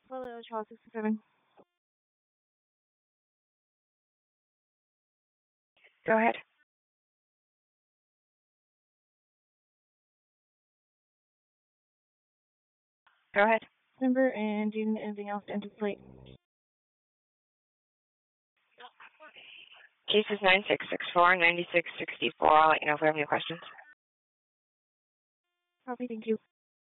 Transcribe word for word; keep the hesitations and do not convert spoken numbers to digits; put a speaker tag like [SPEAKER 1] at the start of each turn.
[SPEAKER 1] Hello, Charles sixty-seven.
[SPEAKER 2] Go ahead. Go ahead.
[SPEAKER 1] December, and do you need anything else to enter the plate?
[SPEAKER 2] Case is nine six six four, nine six six four. I'll let you know if we have any questions.
[SPEAKER 1] Copy, thank you.